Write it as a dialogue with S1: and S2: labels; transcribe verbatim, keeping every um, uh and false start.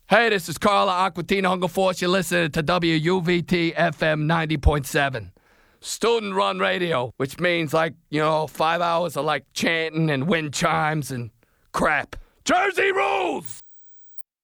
S1: Hey, this is Carla Aquatino Hunger Force. You're listening to W U V T F M ninety point seven. Student-run radio, which means like, you know, five hours of like chanting and wind chimes and crap. Jersey rules!